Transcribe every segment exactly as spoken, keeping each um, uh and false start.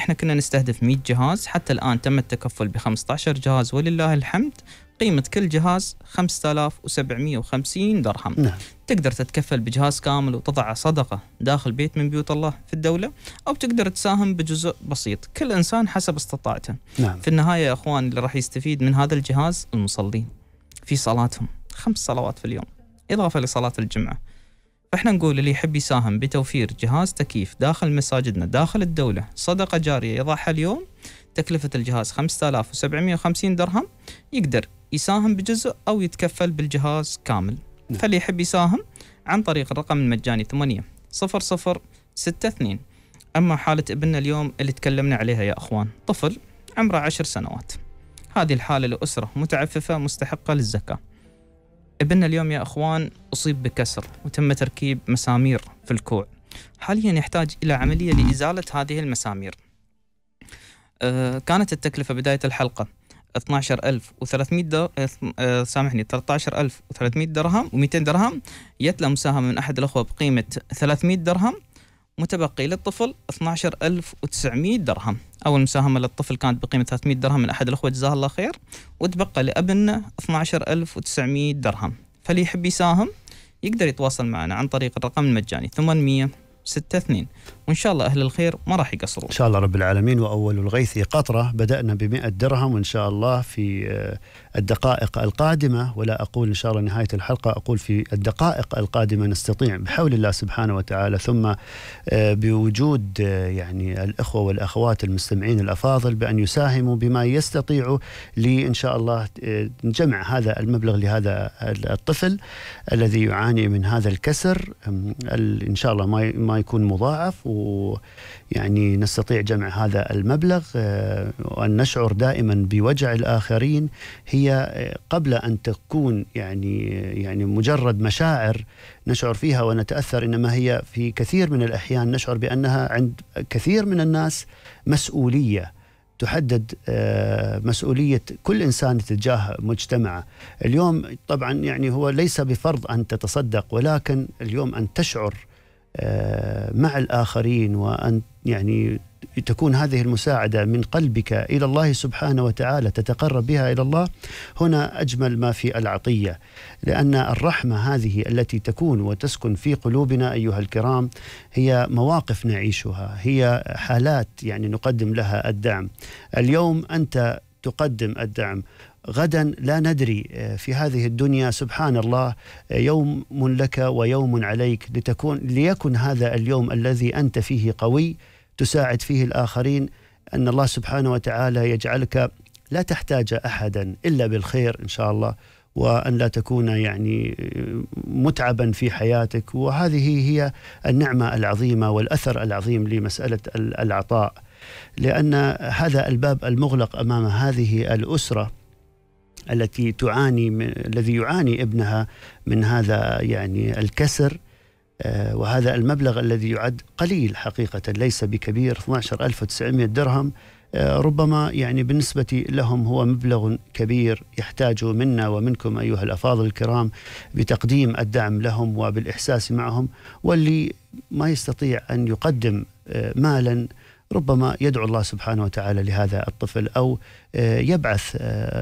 احنا كنا نستهدف مئة جهاز، حتى الآن تم التكفل ب خمسة عشر جهاز ولله الحمد. قيمة كل جهاز خمسة آلاف وسبعمئة وخمسين درهم. نعم. تقدر تتكفل بجهاز كامل وتضع صدقة داخل بيت من بيوت الله في الدولة، أو تقدر تساهم بجزء بسيط، كل إنسان حسب استطاعته. نعم. في النهاية يا أخوان اللي راح يستفيد من هذا الجهاز المصلين في صلاتهم خمس صلوات في اليوم إضافة لصلاة الجمعة. فإحنا نقول اللي يحب يساهم بتوفير جهاز تكييف داخل مساجدنا داخل الدولة صدقة جارية يضعها اليوم، تكلفة الجهاز خمسة آلاف وسبعمئة وخمسين درهم، يقدر يساهم بجزء أو يتكفل بالجهاز كامل. نعم. فاللي يحب يساهم عن طريق الرقم المجاني ثمانية صفر صفر ستة اثنين. أما حالة ابننا اليوم اللي تكلمنا عليها يا أخوان، طفل عمره عشر سنوات، هذه الحالة لأسرة متعففة مستحقة للزكاة. ابننا اليوم يا أخوان أصيب بكسر وتم تركيب مسامير في الكوع، حاليا يحتاج إلى عملية لإزالة هذه المسامير. أه كانت التكلفة بداية الحلقة اثني عشر ألف وثلاثمئة در... أه سامحني ثلاثة عشر ألف وثلاثمئة درهم ومئتين درهم، يتلى مساهمة من أحد الأخوة بقيمة ثلاثمئة درهم، متبقي للطفل اثني عشر ألف وتسعمئة درهم. أول مساهمة للطفل كانت بقيمة ثلاثمئة درهم من أحد الأخوة جزاه الله خير، وتبقى لأبننا اثني عشر ألف وتسعمئة درهم. فاللي يحب يساهم يقدر يتواصل معنا عن طريق الرقم المجاني ثمانمئة ستة اثنين، وإن شاء الله أهل الخير ما راح يقصروا إن شاء الله رب العالمين. وأول الغيث قطرة، بدأنا بمئة درهم، وإن شاء الله في الدقائق القادمة، ولا أقول إن شاء الله نهاية الحلقة، أقول في الدقائق القادمة نستطيع بحول الله سبحانه وتعالى، ثم بوجود يعني الأخوة والأخوات المستمعين الأفاضل، بأن يساهموا بما يستطيعوا لإن شاء الله نجمع هذا المبلغ لهذا الطفل الذي يعاني من هذا الكسر، إن شاء الله ما ما يكون مضاعف، ويعني نستطيع جمع هذا المبلغ، وأن نشعر دائما بوجع الآخرين هي قبل أن تكون يعني يعني مجرد مشاعر نشعر فيها ونتأثر، إنما هي في كثير من الأحيان نشعر بأنها عند كثير من الناس مسؤولية تحدد مسؤولية كل إنسان تجاه مجتمعه. اليوم طبعا يعني هو ليس بفرض أن تتصدق، ولكن اليوم أن تشعر مع الآخرين، وأن يعني تكون هذه المساعدة من قلبك إلى الله سبحانه وتعالى تتقرب بها إلى الله، هنا أجمل ما في العطية. لأن الرحمة هذه التي تكون وتسكن في قلوبنا أيها الكرام هي مواقف نعيشها، هي حالات يعني نقدم لها الدعم. اليوم أنت تقدم الدعم، غدا لا ندري في هذه الدنيا سبحان الله يوم لك ويوم عليك، لتكون ليكن هذا اليوم الذي أنت فيه قوي تساعد فيه الآخرين، أن الله سبحانه وتعالى يجعلك لا تحتاج أحدا إلا بالخير إن شاء الله، وأن لا تكون يعني متعبا في حياتك. وهذه هي النعمة العظيمة والأثر العظيم لمسألة العطاء، لأن هذا الباب المغلق أمام هذه الأسرة التي تعاني من الذي يعاني ابنها من هذا يعني الكسر، آه وهذا المبلغ الذي يعد قليل حقيقة ليس بكبير، اثني عشر ألف وتسعمئة درهم، آه ربما يعني بالنسبة لهم هو مبلغ كبير يحتاج منا ومنكم أيها الأفاضل الكرام بتقديم الدعم لهم وبالإحساس معهم. واللي ما يستطيع أن يقدم آه مالا ربما يدعو الله سبحانه وتعالى لهذا الطفل، أو يبعث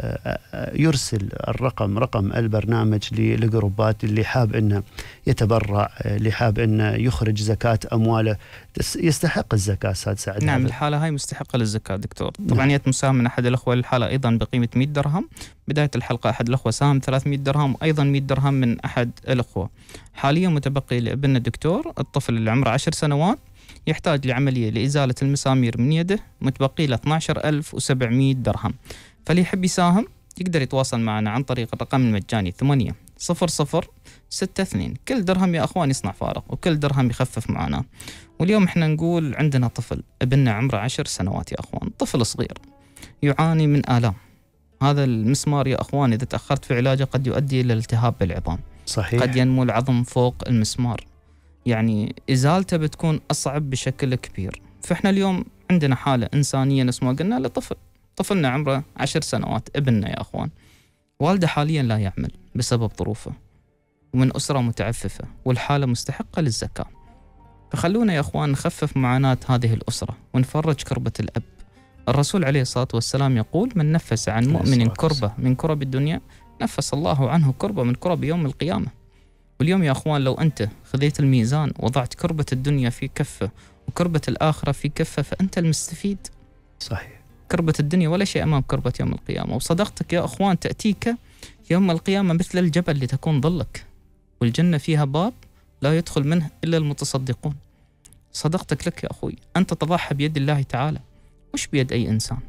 يرسل الرقم رقم البرنامج للجروبات اللي حاب أنه يتبرع، اللي حاب أنه يخرج زكاة أمواله، يستحق الزكاة. سعد سعد نعم الحالة هاي مستحقة للزكاة دكتور. طبعا يتم مساهم من أحد الأخوة الحالة أيضا بقيمة مئة درهم، بداية الحلقة أحد الأخوة ساهم ثلاثمئة درهم، أيضا مئة درهم من أحد الأخوة. حاليا متبقي لابننا الدكتور الطفل اللي عمره عشر سنوات يحتاج لعملية لإزالة المسامير من يده، متبقي له اثني عشر ألف وسبعمئة درهم. فاللي يحب يساهم يقدر يتواصل معنا عن طريق الرقم المجاني ثمانية صفر صفر ستة اثنين. كل درهم يا أخوان يصنع فارق، وكل درهم يخفف معنا. واليوم احنا نقول عندنا طفل ابننا عمره عشر سنوات يا أخوان، طفل صغير يعاني من آلام. هذا المسمار يا أخوان إذا تأخرت في علاجه قد يؤدي إلى التهاب بالعظام، صحيح. قد ينمو العظم فوق المسمار، يعني إزالته بتكون أصعب بشكل كبير. فإحنا اليوم عندنا حالة إنسانية نفس ما قلنا لطفل، طفلنا عمره عشر سنوات ابننا يا أخوان، والده حاليا لا يعمل بسبب ظروفه، ومن أسرة متعففة، والحالة مستحقة للزكاة. فخلونا يا أخوان نخفف معاناة هذه الأسرة ونفرج كربة الأب. الرسول عليه الصلاة والسلام يقول: من نفس عن مؤمن كربة من كرب الدنيا نفس الله عنه كربة من كرب يوم القيامة. واليوم يا أخوان لو أنت خذيت الميزان وضعت كربة الدنيا في كفة وكربة الآخرة في كفة فأنت المستفيد. صحيح. كربة الدنيا ولا شيء أمام كربة يوم القيامة. وصدقتك يا أخوان تأتيك يوم القيامة مثل الجبل لتكون ظلك، والجنة فيها باب لا يدخل منه إلا المتصدقون. صدقتك لك يا أخوي، أنت تضحى بيد الله تعالى مش بيد أي إنسان.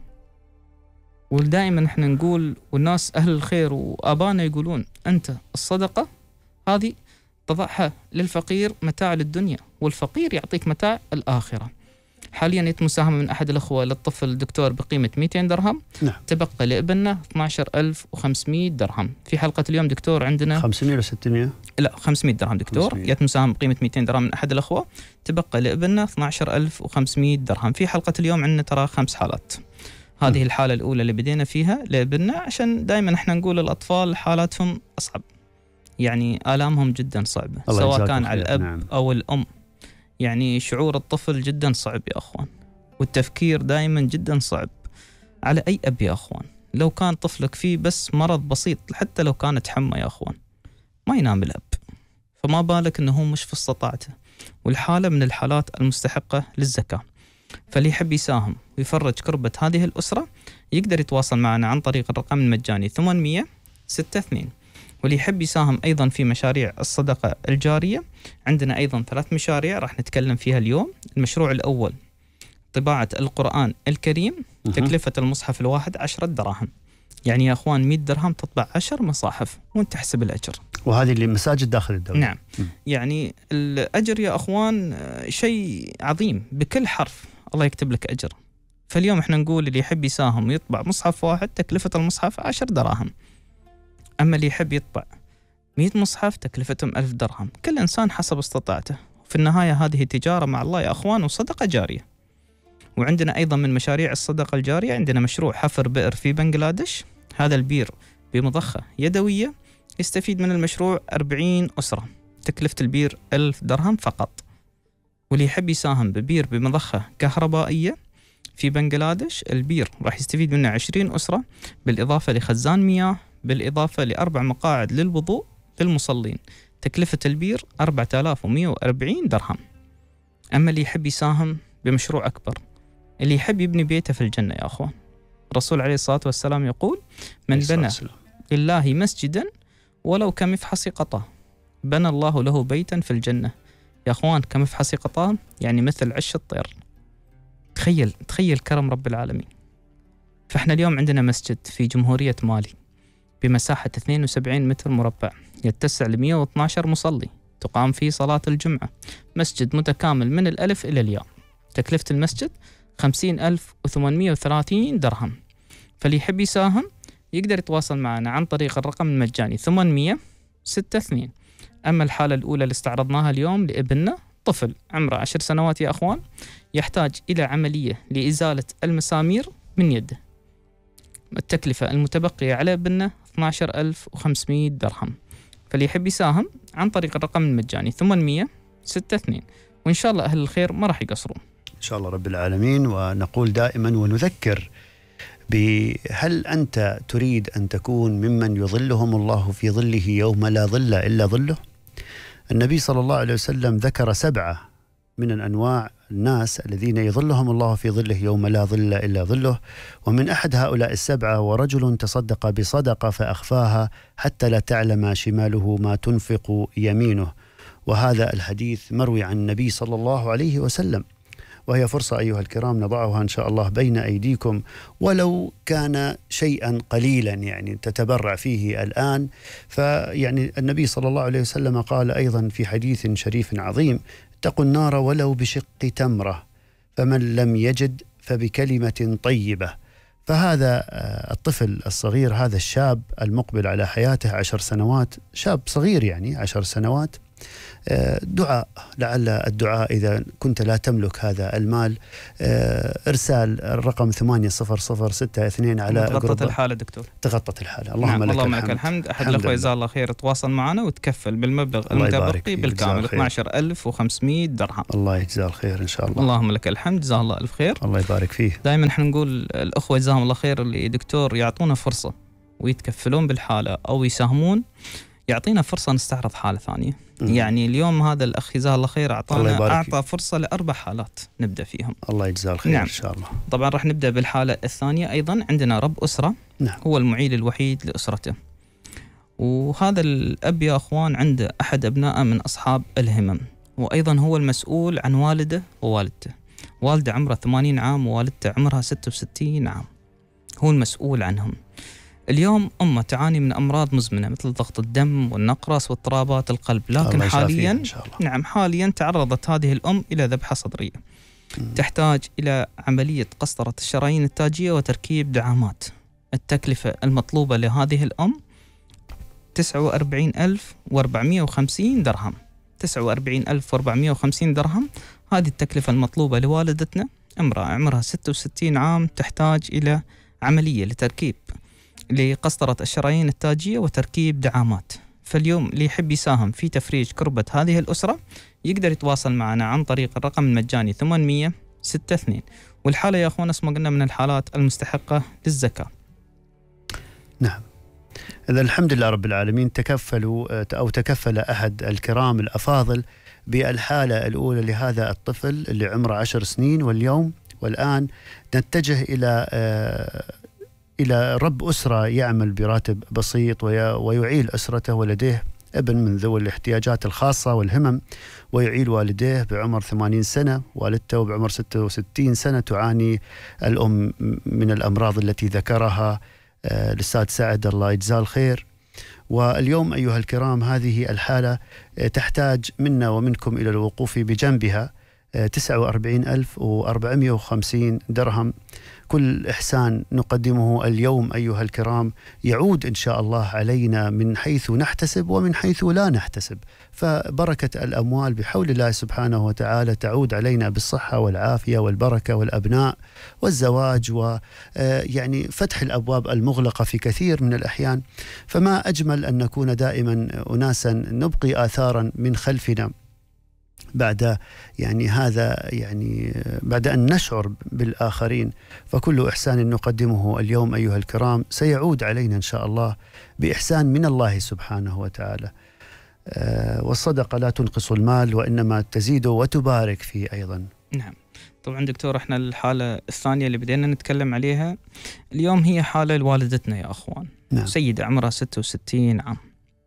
ودائما نحن نقول، والناس أهل الخير وآبانا يقولون: أنت الصدقة هذه تضعها للفقير متاع للدنيا، والفقير يعطيك متاع الآخرة. حاليا يتم مساهمة من أحد الأخوة للطفل دكتور بقيمة مئتين درهم. نعم. تبقى لابننا اثني عشر ألف وخمسمئة درهم. في حلقة اليوم دكتور عندنا خمسمئة ولا ستمئة؟ لا خمسمئة درهم دكتور. خمسمئة. يتم مساهمة بقيمة مئتين درهم من أحد الأخوة. تبقى لابننا اثني عشر ألف وخمسمئة درهم. في حلقة اليوم عندنا ترى خمس حالات. هذه م. الحالة الأولى اللي بدينا فيها لابننا، عشان دائما احنا نقول الأطفال حالاتهم أصعب، يعني آلامهم جدا صعبة سواء كان على الأب نعم. أو الأم. يعني شعور الطفل جدا صعب يا أخوان، والتفكير دائما جدا صعب على أي أب يا أخوان. لو كان طفلك فيه بس مرض بسيط، حتى لو كانت حمى يا أخوان، ما ينام الأب، فما بالك أنه مش في استطاعته. والحالة من الحالات المستحقة للزكاة. فاللي يحب يساهم ويفرج كربة هذه الأسرة يقدر يتواصل معنا عن طريق الرقم المجاني ثمانمئة ستة اثنين. واللي يحب يساهم أيضا في مشاريع الصدقة الجارية، عندنا أيضا ثلاث مشاريع راح نتكلم فيها اليوم. المشروع الأول طباعة القرآن الكريم، تكلفة المصحف الواحد عشرة دراهم. يعني يا أخوان مئة درهم تطبع عشر مصاحف وانت تحسب الأجر. وهذه اللي مساجد داخل الدولة. نعم. م. يعني الأجر يا أخوان شيء عظيم، بكل حرف الله يكتب لك أجر. فاليوم احنا نقول اللي يحب يساهم ويطبع مصحف واحد تكلفة المصحف عشر دراهم. أما اللي يحب يطبع مئة مصحف تكلفتهم ألف درهم. كل إنسان حسب استطاعته. في النهاية هذه تجارة مع الله يا أخوان وصدقة جارية. وعندنا أيضا من مشاريع الصدقة الجارية عندنا مشروع حفر بئر في بنغلاديش. هذا البير بمضخة يدوية، يستفيد من المشروع أربعين أسرة، تكلفة البير ألف درهم فقط. واللي يحب يساهم ببير بمضخة كهربائية في بنغلاديش، البير راح يستفيد منه عشرين أسرة، بالإضافة لخزان مياه، بالإضافة لأربع مقاعد للوضوء للمصلين. تكلفة البير أربعة آلاف ومئة وأربعين درهم. أما اللي يحب يساهم بمشروع أكبر، اللي يحب يبني بيته في الجنة يا أخوان، الرسول عليه الصلاة والسلام يقول: من بنى لله مسجدا ولو كمفحص قطا بنى الله له بيتا في الجنة. يا أخوان كمفحص قطا يعني مثل عش الطير. تخيل تخيل كرم رب العالمين. فإحنا اليوم عندنا مسجد في جمهورية مالي بمساحة اثنين وسبعين متر مربع، يتسع ل مئة واثني عشر مصلي، تقام فيه صلاة الجمعة. مسجد متكامل من الألف إلى الياء. تكلفة المسجد خمسين ألف وثمانمئة وثلاثين درهم. فاللي يحب يساهم يقدر يتواصل معنا عن طريق الرقم المجاني ثمانمئة ستة اثنين. أما الحالة الأولى اللي استعرضناها اليوم لابننا، طفل عمره عشر سنوات يا أخوان، يحتاج إلى عملية لإزالة المسامير من يده. التكلفة المتبقية على ابننا اثني عشر ألف وخمسمئة درهم. فاللي يحب يساهم عن طريق الرقم المجاني ثمانمئة ستة اثنين. وإن شاء الله أهل الخير ما راح يقصرون إن شاء الله رب العالمين. ونقول دائما ونذكر بهل أنت تريد أن تكون ممن يظلهم الله في ظله يوم لا ظل إلا ظله؟ النبي صلى الله عليه وسلم ذكر سبعة من الأنواع الناس الذين يظلهم الله في ظله يوم لا ظل إلا ظله. ومن أحد هؤلاء السبعة: ورجل تصدق بصدقة فأخفاها حتى لا تعلم شماله ما تنفق يمينه. وهذا الحديث مروي عن النبي صلى الله عليه وسلم. وهي فرصة أيها الكرام نضعها إن شاء الله بين أيديكم، ولو كان شيئا قليلا يعني تتبرع فيه الآن. فيعني النبي صلى الله عليه وسلم قال أيضا في حديث شريف عظيم: اتقوا النار ولو بشق تمرة، فمن لم يجد فبكلمة طيبة. فهذا الطفل الصغير، هذا الشاب المقبل على حياته، عشر سنوات، شاب صغير يعني عشر سنوات، دعاء، لعل الدعاء إذا كنت لا تملك هذا المال، إرسال الرقم ثمانية صفر صفر ستة اثنين على تغطت الحالة دكتور، تغطت الحالة. اللهم نعم. لك اللهم الحمد. لك الحمد. أحد الأخوة جزاه الله خير تواصل معنا وتكفل بالمبلغ المتبقي بالكامل اثني عشر ألف وخمسمئة درهم. الله يجزاه الخير إن شاء الله. اللهم لك الحمد، جزاه الله ألف خير. الله يبارك فيه. دائما نحن نقول الأخوة جزاهم الله خير اللي دكتور يعطونا فرصة ويتكفلون بالحالة أو يساهمون، يعطينا فرصة نستعرض حالة ثانية. م- يعني اليوم هذا الأخ جزاه الله خير أعطانا أعطى فرصة لأربع حالات نبدأ فيهم. الله يجزاه الخير. نعم. إن شاء الله. طبعا راح نبدأ بالحالة الثانية. أيضا عندنا رب أسرة. نعم. هو المعيل الوحيد لأسرته، وهذا الأب يا أخوان عنده أحد أبنائه من أصحاب الهمم، وأيضا هو المسؤول عن والده ووالدته. والده عمره ثمانين عام ووالدته عمرها ستة وستين عام، هو المسؤول عنهم. اليوم أمه تعاني من أمراض مزمنة مثل ضغط الدم والنقرس واضطرابات القلب، لكن حاليا إن شاء الله. نعم حاليا تعرضت هذه الأم إلى ذبحة صدرية. م. تحتاج إلى عملية قسطرة الشرايين التاجية وتركيب دعامات. التكلفة المطلوبة لهذه الأم تسعة وأربعين ألف وأربعمئة وخمسين درهم. تسعة وأربعين ألف وأربعمئة وخمسين درهم هذه التكلفة المطلوبة لوالدتنا، امرأة عمرها ستة وستين عام، تحتاج إلى عملية لتركيب لقسطرة الشرايين التاجية وتركيب دعامات. فاليوم اللي يحب يساهم في تفريج كربة هذه الأسرة يقدر يتواصل معنا عن طريق الرقم المجاني ثمانمئة ستة اثنين. والحالة يا أخوان اسمه قلنا من الحالات المستحقة للزكاة. نعم. إذا الحمد لله رب العالمين تكفلوا أو تكفل أحد الكرام الأفاضل بالحالة الأولى لهذا الطفل اللي عمره عشر سنين، واليوم والآن نتجه إلى إلى رب أسرة يعمل براتب بسيط ويعيل أسرته، ولديه ابن من ذوي الاحتياجات الخاصة والهمم، ويعيل والديه بعمر ثمانين سنة، والدته بعمر ستة وستين سنة. تعاني الأم من الأمراض التي ذكرها الأستاذ سعد الله يجزاه الخير. واليوم أيها الكرام هذه الحالة تحتاج منا ومنكم إلى الوقوف بجنبها. تسعة وأربعين ألف وأربعمئة وخمسين درهم كل إحسان نقدمه اليوم أيها الكرام يعود إن شاء الله علينا من حيث نحتسب ومن حيث لا نحتسب. فبركة الأموال بحول الله سبحانه وتعالى تعود علينا بالصحة والعافية والبركة والأبناء والزواج ويعني فتح الأبواب المغلقة في كثير من الأحيان. فما أجمل أن نكون دائما أناسا نبقي آثارا من خلفنا بعد يعني هذا يعني بعد أن نشعر بالآخرين. فكل إحسان نقدمه اليوم أيها الكرام سيعود علينا إن شاء الله بإحسان من الله سبحانه وتعالى. أه والصدقة لا تنقص المال وإنما تزيد وتبارك فيه أيضا. نعم. طبعا دكتور احنا الحالة الثانية اللي بدينا نتكلم عليها اليوم هي حالة لوالدتنا يا أخوان. نعم. سيدة عمرها ستة وستين عام،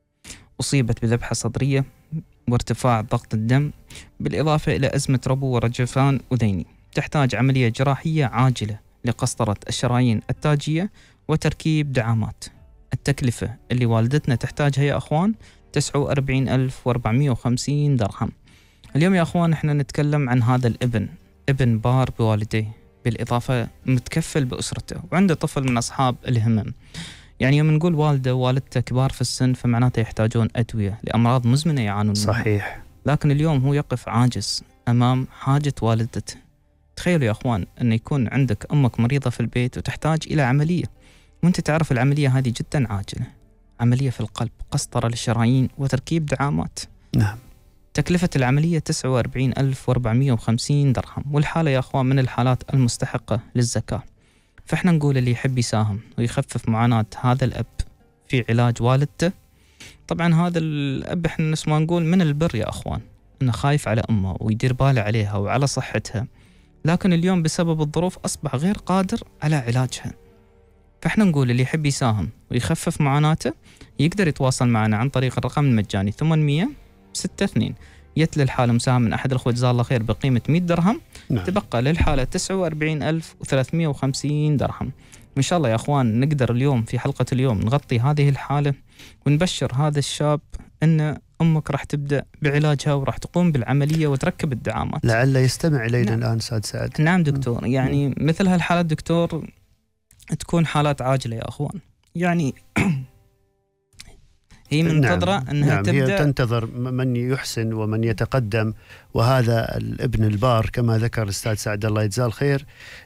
أصيبت بذبحة صدرية وارتفاع ضغط الدم بالإضافة إلى أزمة ربو ورجفان أذيني. تحتاج عملية جراحية عاجلة لقسطرة الشرايين التاجية وتركيب دعامات. التكلفة اللي والدتنا تحتاجها يا أخوان تسعة وأربعين ألف وأربعمئة وخمسين درهم. اليوم يا أخوان احنا نتكلم عن هذا الابن، ابن بار بوالديه، بالإضافة متكفل بأسرته وعنده طفل من أصحاب الهمم. يعني يوم نقول والده ووالدته كبار في السن فمعناته يحتاجون أدوية لأمراض مزمنة يعانون منها. صحيح. لكن اليوم هو يقف عاجز أمام حاجة والدته. تخيلوا يا أخوان أن يكون عندك أمك مريضة في البيت وتحتاج إلى عملية، وأنت تعرف العملية هذه جدا عاجلة، عملية في القلب، قسطرة للشرايين وتركيب دعامات. نعم. تكلفة العملية تسعة وأربعين ألف وأربعمئة وخمسين درهم. والحالة يا أخوان من الحالات المستحقة للزكاة. فإحنا نقول اللي يحب يساهم ويخفف معاناة هذا الأب في علاج والدته. طبعا هذا الأب إحنا نسمع نقول من البر يا أخوان أنه خايف على أمه ويدير باله عليها وعلى صحتها، لكن اليوم بسبب الظروف أصبح غير قادر على علاجها. فإحنا نقول اللي يحب يساهم ويخفف معاناته يقدر يتواصل معنا عن طريق الرقم المجاني ثمانمئة ستة اثنين. يتلي الحالة مساهم من أحد الأخوة جزاه الله خير بقيمة مئة درهم. نعم. تبقى للحالة تسعة وأربعين ألف وثلاثمئة وخمسين درهم. إن شاء الله يا أخوان نقدر اليوم في حلقة اليوم نغطي هذه الحالة ونبشر هذا الشاب أن أمك راح تبدأ بعلاجها وراح تقوم بالعملية وتركب الدعامات. لعل يستمع إلينا. نعم. الآن سعد سعد. نعم دكتور. يعني م. مثل هالحالات دكتور تكون حالات عاجلة يا أخوان. يعني هي منتظرة نعم. أنها نعم. تبدأ. هي تنتظر من يحسن ومن يتقدم، وهذا الابن البار كما ذكر الأستاذ سعد الله يجزاه الخير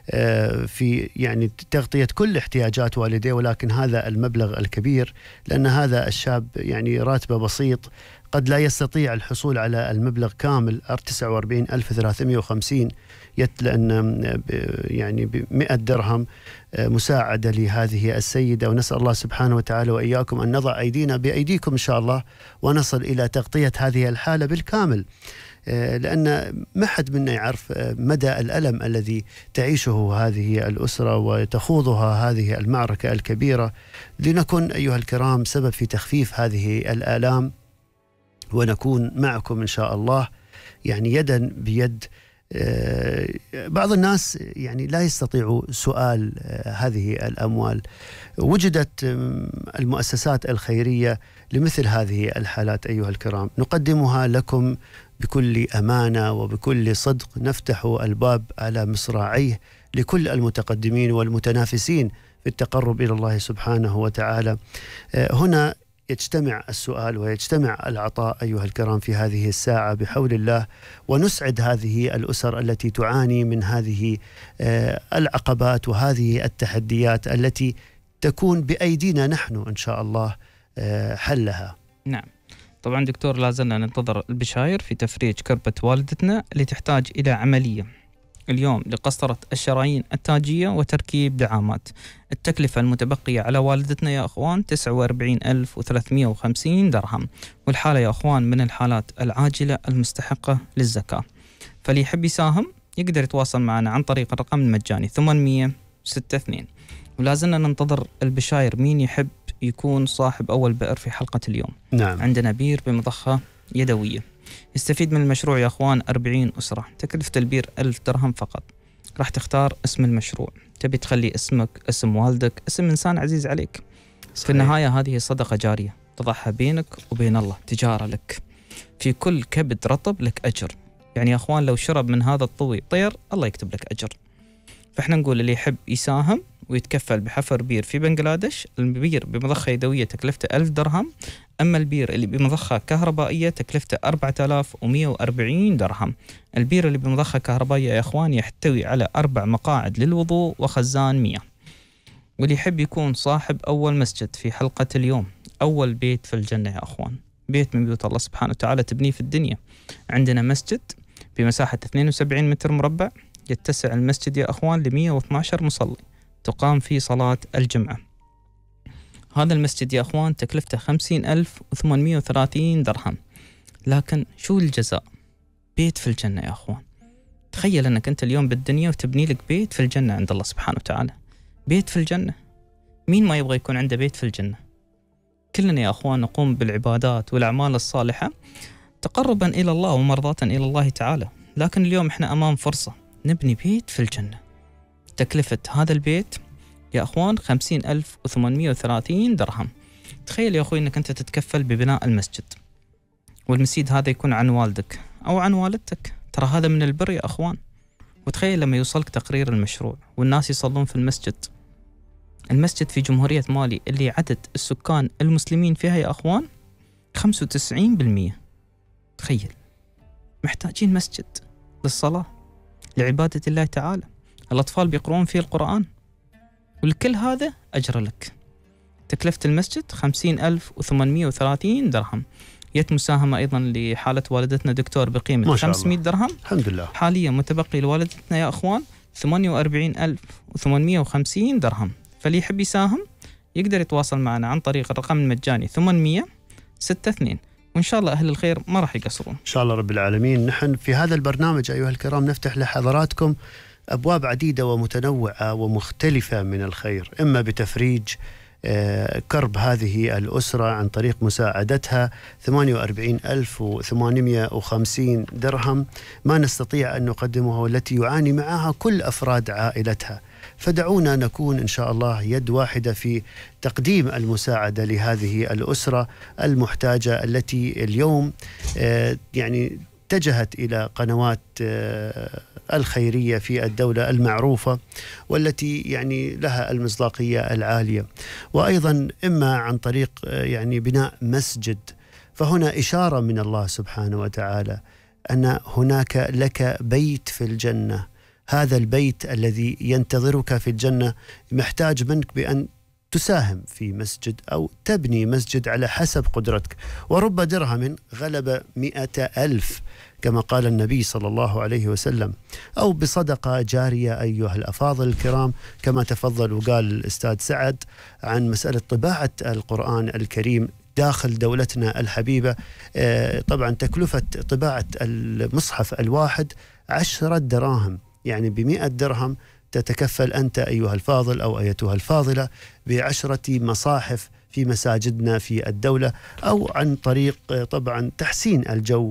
في يعني تغطية كل احتياجات والديه، ولكن هذا المبلغ الكبير لأن هذا الشاب يعني راتبه بسيط، قد لا يستطيع الحصول على المبلغ كامل تسعة وأربعين ألف وثلاثمئة وخمسين، لأن يعني بمئة درهم مساعدة لهذه السيدة. ونسأل الله سبحانه وتعالى وإياكم أن نضع أيدينا بأيديكم إن شاء الله ونصل إلى تغطية هذه الحالة بالكامل، لأن ما حد منا يعرف مدى الألم الذي تعيشه هذه الأسرة وتخوضها هذه المعركة الكبيرة. لنكن أيها الكرام سبب في تخفيف هذه الآلام، ونكون معكم إن شاء الله يعني يدا بيد. بعض الناس يعني لا يستطيعوا سؤال هذه الأموال. وجدت المؤسسات الخيرية لمثل هذه الحالات أيها الكرام، نقدمها لكم بكل أمانة وبكل صدق، نفتح الباب على مصراعيه لكل المتقدمين والمتنافسين في التقرب إلى الله سبحانه وتعالى. هنا يجتمع السؤال ويجتمع العطاء أيها الكرام في هذه الساعة بحول الله، ونسعد هذه الأسر التي تعاني من هذه العقبات وهذه التحديات التي تكون بأيدينا نحن إن شاء الله حلها. نعم طبعا دكتور، لازلنا ننتظر البشاير في تفريج كربة والدتنا اللي تحتاج إلى عملية اليوم لقسطرة الشرايين التاجية وتركيب دعامات. التكلفة المتبقية على والدتنا يا أخوان تسعة وأربعين ألف وثلاثمئة وخمسين درهم، والحالة يا أخوان من الحالات العاجلة المستحقة للزكاة. فاللي يحب يساهم يقدر يتواصل معنا عن طريق الرقم المجاني ثمانمئة وستة وعشرين. ولازلنا ننتظر البشاير مين يحب يكون صاحب أول بئر في حلقة اليوم. نعم. عندنا بير بمضخة يدوية يستفيد من المشروع يا أخوان أربعين أسرة، تكلفة البير ألف درهم فقط. راح تختار اسم المشروع، تبي تخلي اسمك، اسم والدك، اسم إنسان عزيز عليك. صحيح. في النهاية هذه صدقة جارية تضعها بينك وبين الله، تجارة لك. في كل كبد رطب لك أجر. يعني يا أخوان لو شرب من هذا الطوي طير الله يكتب لك أجر. فإحنا نقول اللي يحب يساهم ويتكفل بحفر بير في بنغلاديش، البير بمضخة يدوية تكلفته ألف درهم، أما البير اللي بمضخة كهربائية تكلفته أربعة آلاف ومئة وأربعين درهم. البير اللي بمضخة كهربائية يا إخوان يحتوي على أربع مقاعد للوضوء وخزان مياه. واللي يحب يكون صاحب أول مسجد في حلقة اليوم، أول بيت في الجنة يا أخوان، بيت من بيوت الله سبحانه وتعالى تبنيه في الدنيا. عندنا مسجد بمساحة اثنين وسبعين متر مربع، يتسع المسجد يا أخوان ل مئة واثني عشر مصلي تقام فيه صلاة الجمعة. هذا المسجد يا أخوان تكلفته خمسين ألف وثمانمئة وثلاثين درهم. لكن شو الجزاء؟ بيت في الجنة يا أخوان. تخيل أنك أنت اليوم بالدنيا وتبني لك بيت في الجنة عند الله سبحانه وتعالى. بيت في الجنة، مين ما يبغى يكون عنده بيت في الجنة؟ كلنا يا أخوان نقوم بالعبادات والأعمال الصالحة تقربا إلى الله ومرضاة إلى الله تعالى، لكن اليوم إحنا أمام فرصة نبني بيت في الجنة. تكلفة هذا البيت يا أخوان خمسين ألف وثمانمئة وثلاثين درهم. تخيل يا أخوي أنك أنت تتكفل ببناء المسجد، والمسجد هذا يكون عن والدك أو عن والدتك. ترى هذا من البر يا أخوان. وتخيل لما يوصلك تقرير المشروع والناس يصلون في المسجد. المسجد في جمهورية مالي اللي عدد السكان المسلمين فيها يا أخوان خمسة وتسعين بالمئة. تخيل، محتاجين مسجد للصلاة لعبادة الله تعالى. الأطفال بيقرؤون فيه القرآن، والكل هذا أجر لك. تكلفة المسجد خمسين ألف وثمانمئة وثلاثين درهم. يت مساهمة أيضا لحالة والدتنا دكتور بقيمة خمسمئة درهم. الحمد لله. حاليا متبقي لوالدتنا يا أخوان ثمانية وأربعين ألف وثمانمئة وخمسين درهم. فاللي يحب يساهم يقدر يتواصل معنا عن طريق الرقم المجاني ثمانمئة وستة وعشرين، وإن شاء الله أهل الخير ما راح يقصرون إن شاء الله رب العالمين. نحن في هذا البرنامج أيها الكرام نفتح لحضراتكم أبواب عديدة ومتنوعة ومختلفة من الخير، إما بتفريج كرب هذه الأسرة عن طريق مساعدتها ثمانية وأربعين ألف وثمانمئة وخمسين درهم ما نستطيع أن نقدمه، والتي يعاني معها كل أفراد عائلتها. فدعونا نكون إن شاء الله يد واحدة في تقديم المساعدة لهذه الأسرة المحتاجة التي اليوم يعني اتجهت إلى قنوات الخيرية في الدولة المعروفة والتي يعني لها المصداقية العالية، وأيضا إما عن طريق يعني بناء مسجد. فهنا إشارة من الله سبحانه وتعالى أن هناك لك بيت في الجنة، هذا البيت الذي ينتظرك في الجنة محتاج منك بأن تساهم في مسجد أو تبني مسجد على حسب قدرتك. ورب درهم غلب مئة ألف كما قال النبي صلى الله عليه وسلم، أو بصدقة جارية أيها الأفاضل الكرام، كما تفضل وقال الأستاذ سعد عن مسألة طباعة القرآن الكريم داخل دولتنا الحبيبة. طبعا تكلفة طباعة المصحف الواحد عشرة دراهم، يعني بمئة درهم تتكفل أنت أيها الفاضل أو أيتها الفاضلة بعشرة مصاحف في مساجدنا في الدولة، أو عن طريق طبعا تحسين الجو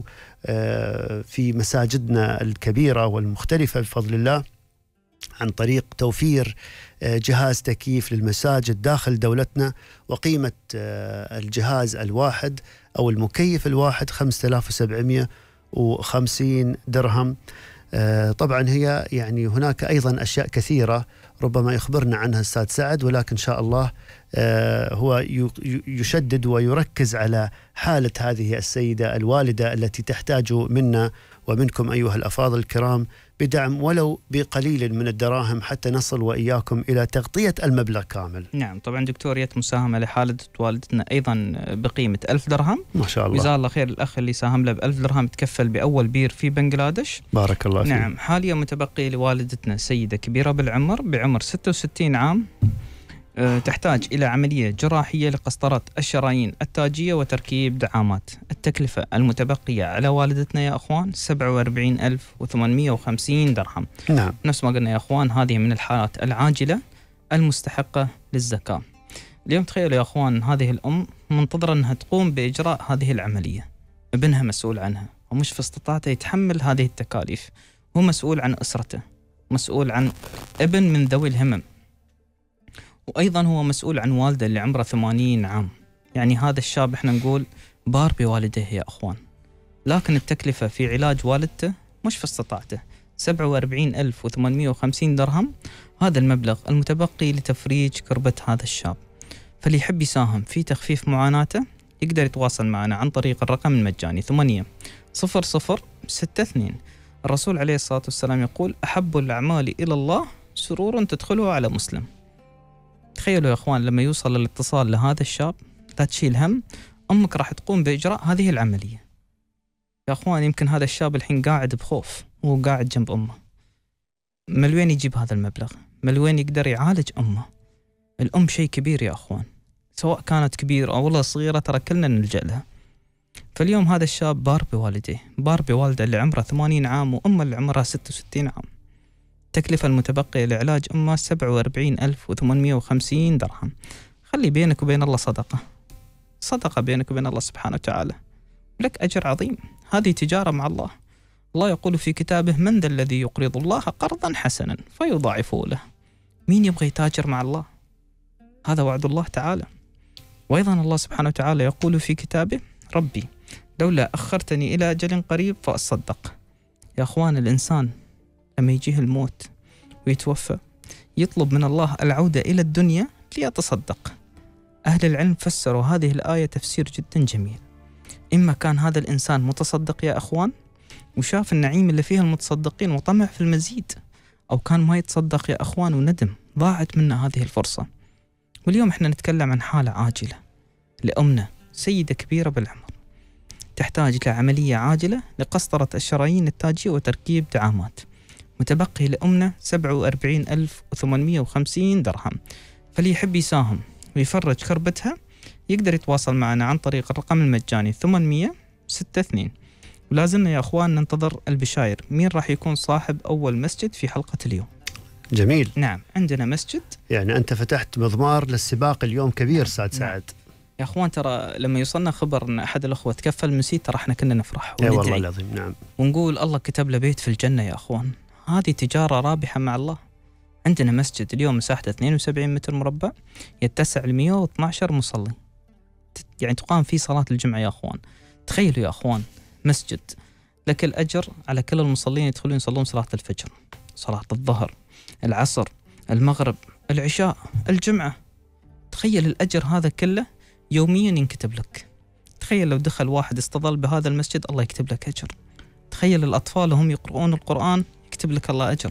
في مساجدنا الكبيرة والمختلفة بفضل الله، عن طريق توفير جهاز تكييف للمساجد داخل دولتنا، وقيمة الجهاز الواحد أو المكيف الواحد خمسة آلاف وسبعمئة وخمسين درهم. طبعا هي يعني هناك أيضا أشياء كثيرة ربما يخبرنا عنها الأستاذ سعد، ولكن إن شاء الله هو يشدد ويركز على حالة هذه السيدة الوالدة التي تحتاج منا ومنكم أيها الأفاضل الكرام بدعم ولو بقليل من الدراهم حتى نصل وإياكم إلى تغطية المبلغ كامل. نعم طبعا دكتور، يت مساهمة لحالة والدتنا أيضا بقيمة ألف درهم ما شاء الله، جزاه الله خير. الأخ اللي ساهم له بألف درهم تكفل بأول بير في بنغلاديش. بارك الله فيك. نعم حاليا متبقي لوالدتنا سيدة كبيرة بالعمر بعمر ستة وستين عام، تحتاج إلى عملية جراحية لقسطرة الشرايين التاجية وتركيب دعامات. التكلفة المتبقية على والدتنا يا أخوان سبعة وأربعين ألف وثمانمئة وخمسين درهم. نعم. نفس ما قلنا يا أخوان، هذه من الحالات العاجلة المستحقة للزكاة. اليوم تخيلوا يا أخوان، هذه الأم منتظرة أنها تقوم بإجراء هذه العملية، ابنها مسؤول عنها ومش في استطاعته يتحمل هذه التكاليف، هو مسؤول عن أسرته، مسؤول عن ابن من ذوي الهمم، وأيضا هو مسؤول عن والده اللي عمره ثمانين عام. يعني هذا الشاب احنا نقول بار بوالديه يا أخوان، لكن التكلفة في علاج والدته مش في استطاعته. سبعة وأربعين ألف وثمانمئة وخمسين درهم هذا المبلغ المتبقي لتفريج كربة هذا الشاب. فاللي يحب يساهم في تخفيف معاناته يقدر يتواصل معنا عن طريق الرقم المجاني ثمانية صفر صفر ستة اثنين. الرسول عليه الصلاة والسلام يقول أحب الأعمال إلى الله سرور تدخله على مسلم. تخيلوا يا أخوان لما يوصل الاتصال لهذا الشاب، لا تشيل هم، أمك راح تقوم بإجراء هذه العملية. يا أخوان يمكن هذا الشاب الحين قاعد بخوف وهو قاعد جنب أمه، من وين يجيب هذا المبلغ؟ من وين يقدر يعالج أمه؟ الأم شيء كبير يا أخوان، سواء كانت كبيرة أو والله صغيرة ترى كلنا نلجأ لها. فاليوم هذا الشاب بار بوالديه، بار بوالده اللي عمره ثمانين عام وأمه اللي عمرها ستة وستين عام. التكلفة المتبقية لعلاج أمه سبعة وأربعين ألف وثمانمئة وخمسين درهم. خلي بينك وبين الله صدقة، صدقة بينك وبين الله سبحانه وتعالى، لك أجر عظيم. هذه تجارة مع الله. الله يقول في كتابه من ذا الذي يقرض الله قرضا حسنا فيضاعفه له. مين يبغى يتاجر مع الله؟ هذا وعد الله تعالى. وأيضا الله سبحانه وتعالى يقول في كتابه ربي لولا أخرتني إلى أجل قريب فأصدق. يا أخوان الإنسان لما يجيه الموت ويتوفى يطلب من الله العودة إلى الدنيا ليتصدق. أهل العلم فسروا هذه الآية تفسير جدا جميل. إما كان هذا الإنسان متصدق يا أخوان وشاف النعيم اللي فيها المتصدقين وطمع في المزيد، أو كان ما يتصدق يا أخوان وندم، ضاعت منا هذه الفرصة. واليوم احنا نتكلم عن حالة عاجلة لأمنا سيدة كبيرة بالعمر تحتاج لعملية عاجلة لقسطرة الشرايين التاجية وتركيب دعامات. متبقي لأمنا سبعة وأربعين ألف وثمانمئة وخمسين درهم. فاللي يحب يساهم ويفرج كربتها يقدر يتواصل معنا عن طريق الرقم المجاني ثمانية ستة اثنين. ولازلنا يا أخوان ننتظر البشاير، مين راح يكون صاحب أول مسجد في حلقة اليوم. جميل. نعم عندنا مسجد، يعني أنت فتحت مضمار للسباق اليوم كبير سعد سعد. نعم. يا أخوان ترى لما يوصلنا خبر أن أحد الأخوة تكفل من سيت ترى احنا كنا نفرح وندعي والله العظيم. نعم. ونقول الله كتب له بيت في الجنة يا أخوان. هذه تجارة رابحة مع الله. عندنا مسجد اليوم مساحته اثنين وسبعين متر مربع يتسع ل مئة واثني عشر مصلي، يعني تقام فيه صلاة الجمعة يا أخوان. تخيلوا يا أخوان مسجد لك الأجر على كل المصلين يدخلون يصلون صلاة الفجر، صلاة الظهر، العصر، المغرب، العشاء، الجمعة. تخيل الأجر هذا كله يوميا ينكتب لك. تخيل لو دخل واحد استظل بهذا المسجد الله يكتب لك أجر. تخيل الأطفال هم يقرؤون القرآن يكتب لك الله أجر.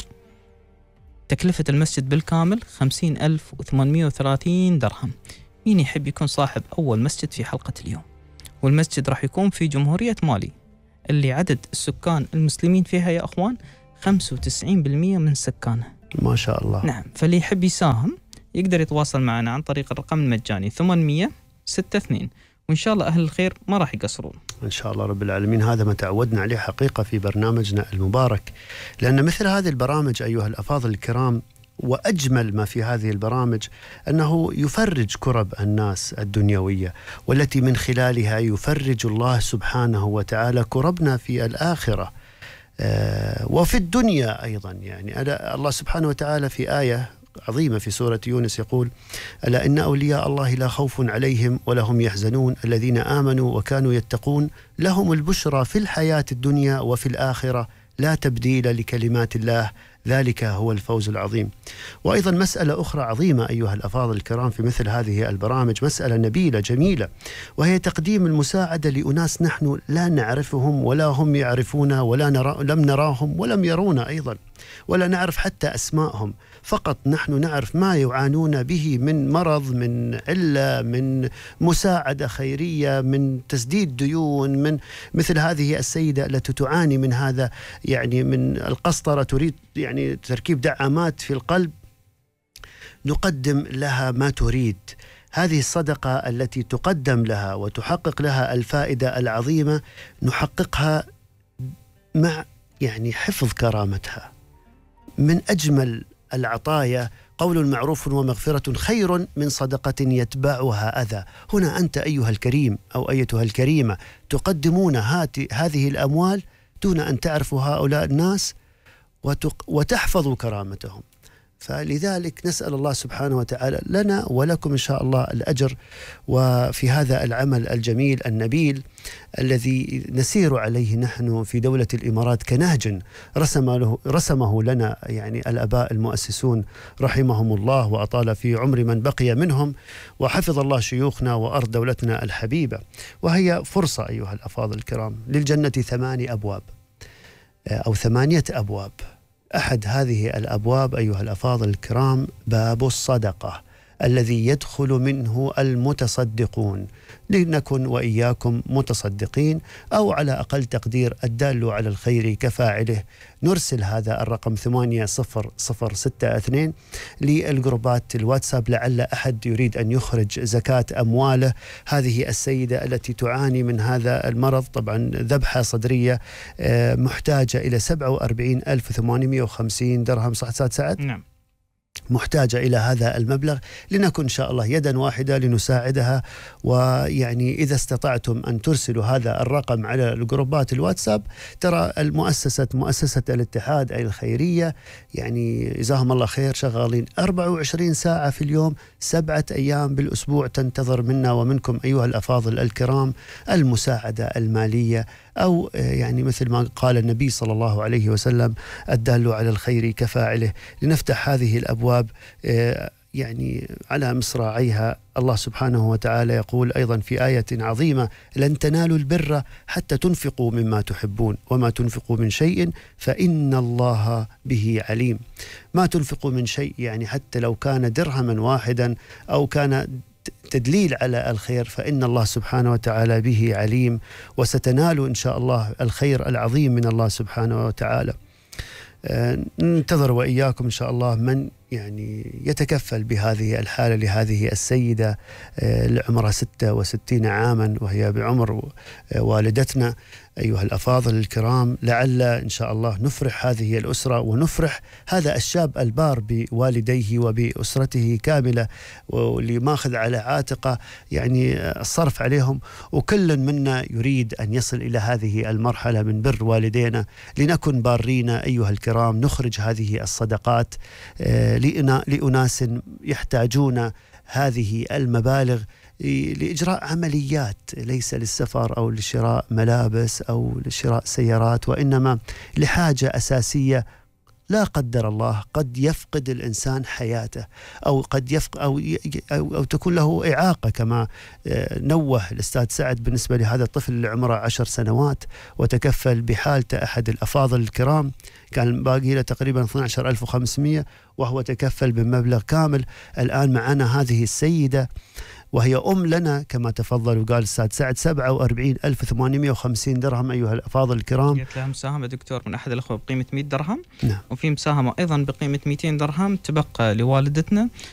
تكلفة المسجد بالكامل خمسين ألف وثمانمائة وثلاثين درهم. مين يحب يكون صاحب أول مسجد في حلقة اليوم؟ والمسجد راح يكون في جمهورية مالي اللي عدد السكان المسلمين فيها يا أخوان خمسة وتسعين بالمئة من سكانها. ما شاء الله. نعم. فاللي يحب يساهم يقدر يتواصل معنا عن طريق الرقم المجاني ثمانمائة ستة اثنين، وإن شاء الله أهل الخير ما راح يقصرون إن شاء الله رب العالمين. هذا ما تعودنا عليه حقيقة في برنامجنا المبارك، لأن مثل هذه البرامج أيها الأفاضل الكرام، وأجمل ما في هذه البرامج أنه يفرج كرب الناس الدنيوية، والتي من خلالها يفرج الله سبحانه وتعالى كربنا في الآخرة آه وفي الدنيا أيضا. يعني الله سبحانه وتعالى في آية عظيمة في سورة يونس يقول: ألا إن أولياء الله لا خوف عليهم ولا هم يحزنون الذين آمنوا وكانوا يتقون لهم البشرى في الحياة الدنيا وفي الآخرة لا تبديل لكلمات الله ذلك هو الفوز العظيم. وأيضا مسألة أخرى عظيمة أيها الأفاضل الكرام في مثل هذه البرامج، مسألة نبيلة جميلة، وهي تقديم المساعدة لأناس نحن لا نعرفهم ولا هم يعرفونا ولا نرى لم نراهم ولم يرونا أيضا، ولا نعرف حتى أسماءهم، فقط نحن نعرف ما يعانون به من مرض، من علة، من مساعدة خيرية، من تسديد ديون، من مثل هذه السيدة التي تعاني من هذا، يعني من القسطرة، تريد يعني تركيب دعامات في القلب، نقدم لها ما تريد. هذه الصدقة التي تقدم لها وتحقق لها الفائدة العظيمة نحققها مع يعني حفظ كرامتها. من أجمل العطايا قول معروف ومغفرة خير من صدقة يتبعها أذى. هنا أنت أيها الكريم أو أيتها الكريمة تقدمون هذه الأموال دون أن تعرفوا هؤلاء الناس وتحفظوا كرامتهم. فلذلك نسأل الله سبحانه وتعالى لنا ولكم إن شاء الله الأجر، وفي هذا العمل الجميل النبيل الذي نسير عليه نحن في دولة الإمارات كنهج رسم له رسمه لنا يعني الآباء المؤسسون رحمهم الله وأطال في عمر من بقي منهم، وحفظ الله شيوخنا وأرض دولتنا الحبيبة. وهي فرصة أيها الأفاضل الكرام، للجنة ثماني أبواب أو ثمانية أبواب. أحد هذه الأبواب أيها الأفاضل الكرام باب الصدقة الذي يدخل منه المتصدقون، لنكن وإياكم متصدقين، أو على أقل تقدير الدال على الخير كفاعله. نرسل هذا الرقم ثمانية صفر صفر ستة اثنين للجروبات الواتساب لعل أحد يريد أن يخرج زكاة أمواله. هذه السيدة التي تعاني من هذا المرض، طبعا ذبحة صدرية، محتاجة إلى سبعة وأربعين ألف وثمانمائة وخمسين درهم، صح سعد سعد؟ نعم، محتاجة إلى هذا المبلغ، لنكن إن شاء الله يدا واحدة لنساعدها. ويعني إذا استطعتم أن ترسلوا هذا الرقم على الجروبات الواتساب، ترى المؤسسة مؤسسة الاتحاد أي الخيرية يعني جزاهم الله خير شغالين أربعة وعشرين ساعة في اليوم، سبعة أيام بالأسبوع، تنتظر منا ومنكم أيها الأفاضل الكرام المساعدة المالية، أو يعني مثل ما قال النبي صلى الله عليه وسلم الدال على الخير كفاعله. لنفتح هذه الأبواب يعني على مصراعيها. الله سبحانه وتعالى يقول أيضا في آية عظيمة: لن تنالوا البر حتى تنفقوا مما تحبون وما تنفقوا من شيء فإن الله به عليم. ما تنفقوا من شيء يعني حتى لو كان درهما واحدا أو كان تدليل على الخير فإن الله سبحانه وتعالى به عليم، وستنالوا إن شاء الله الخير العظيم من الله سبحانه وتعالى. ننتظر وإياكم إن شاء الله من يعني يتكفل بهذه الحالة لهذه السيدة اللي عمرها ستة وستين عاما وهي بعمر والدتنا. أيها الأفاضل الكرام، لعل إن شاء الله نفرح هذه الأسرة ونفرح هذا الشاب البار بوالديه وبأسرته كاملة، واللي ماخذ على عاتقه يعني الصرف عليهم، وكل منا يريد أن يصل إلى هذه المرحلة من بر والدينا. لنكن بارين أيها الكرام، نخرج هذه الصدقات لأناس يحتاجون هذه المبالغ لإجراء عمليات، ليس للسفر أو لشراء ملابس أو لشراء سيارات، وإنما لحاجة أساسية. لا قدر الله قد يفقد الإنسان حياته، أو قد يفقد أو, أو, أو تكون له إعاقة، كما نوه الأستاذ سعد بالنسبة لهذا الطفل اللي عمره عشر سنوات وتكفل بحالته أحد الأفاضل الكرام، كان باقي له تقريبا اثني عشر ألف وخمسمئة وهو تكفل بمبلغ كامل. الآن معنا هذه السيدة وهي أم لنا كما تفضل وقال الأستاذ سعد، سبعة وأربعين ألف وثمانمئة وخمسين درهم أيها الأفاضل الكرام. جت لها مساهمة دكتور من أحد الأخوة بقيمة مئة درهم. نعم. وفي مساهمة أيضا بقيمة مئتين درهم تبقى لوالدتنا،